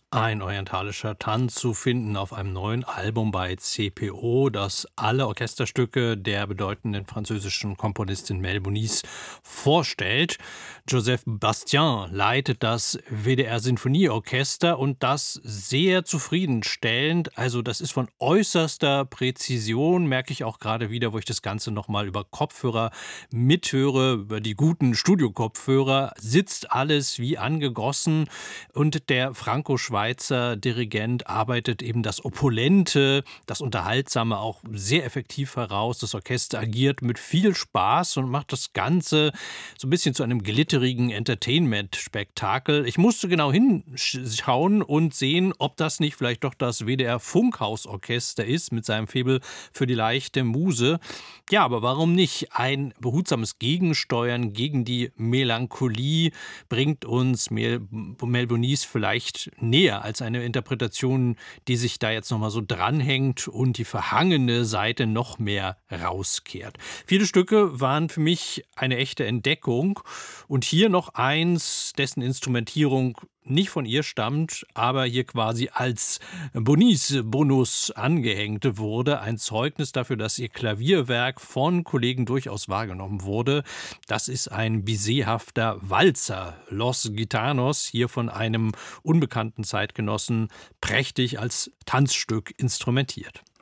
Ein orientalischer Tanz zu finden auf einem neuen Album bei CPO, das alle Orchesterstücke der bedeutenden französischen Komponistin Mel Bonis vorstellt. Joseph Bastien leitet das WDR Sinfonieorchester und das sehr zufriedenstellend. Also das ist von äußerster Präzision, merke ich auch gerade wieder, wo ich das Ganze nochmal über Kopfhörer mithöre, über die guten Studiokopfhörer, sitzt alles wie angegossen. Und der Franco-Schweizer Dirigent arbeitet eben das Opulente, das Unterhaltsame auch sehr effektiv heraus. Das Orchester agiert mit viel Spaß und macht das Ganze so ein bisschen zu einem glitterigen Entertainment-Spektakel. Ich musste genau hinschauen und sehen, ob das nicht vielleicht doch das WDR Funkhausorchester ist mit seinem Faible für die leichte Muse. Ja, aber warum nicht? Ein behutsames Gegensteuern gegen die Melancholie bringt uns Mel Bonis vielleicht näher als eine Interpretation, die sich da jetzt nochmal so dranhängt und die verhangene Seite noch mehr rauskehrt. Viele Stücke waren für mich eine echte Entdeckung und hier noch eins, dessen Instrumentierung nicht von ihr stammt, aber hier quasi als Bonis-Bonus angehängt wurde. Ein Zeugnis dafür, dass ihr Klavierwerk von Kollegen durchaus wahrgenommen wurde. Das ist ein biseghafter Walzer, Los Gitanos, hier von einem unbekannten Zeitgenossen, prächtig als Tanzstück instrumentiert.